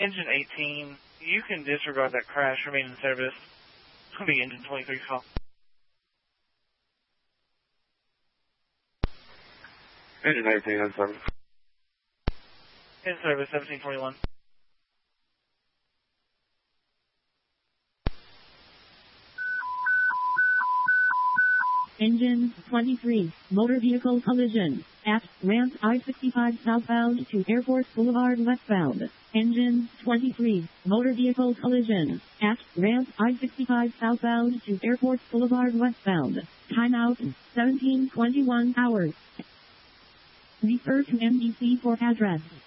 Engine 18, you can disregard that crash, remain in service. It'll be engine 23 call. Engine 18 in service. In service, 1721. Engine 23, motor vehicle collision at ramp I-65 southbound to Airport Boulevard westbound. Engine 23, motor vehicle collision at ramp I-65 southbound to Airport Boulevard westbound. Timeout 1721 hours. Refer to NBC for address.